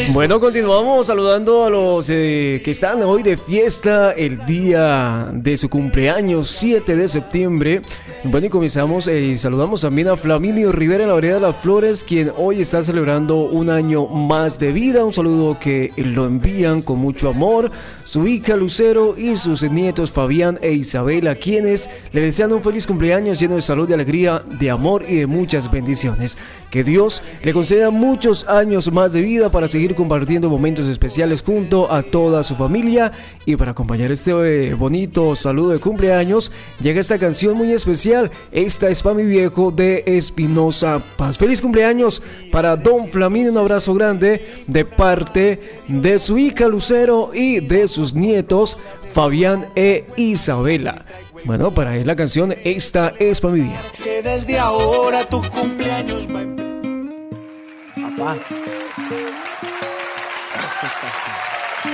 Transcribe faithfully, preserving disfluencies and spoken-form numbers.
Bueno, continuamos saludando a los eh, que están hoy de fiesta, el día de su cumpleaños, siete de septiembre. Bueno, y comenzamos, eh, saludamos también a Flaminio Rivera en la Vereda de las Flores, quien hoy está celebrando un año más de vida. Un saludo que lo envían con mucho amor su hija Lucero y sus nietos Fabián e Isabela, quienes le desean un feliz cumpleaños lleno de salud, de alegría, de amor y de muchas bendiciones. Que Dios le conceda muchos años más de vida para seguir compartiendo momentos especiales junto a toda su familia. Y para acompañar este eh, bonito saludo de cumpleaños, llega esta canción muy especial. Esta es para mi viejo de Espinosa Paz. Feliz cumpleaños para Don Flaminio, un abrazo grande de parte de su hija Lucero y de sus nietos Fabián e Isabela. Bueno, para él la canción Esta es para mi viejo. Que desde ahora tu cumpleaños va a empezar. Papá, esta es para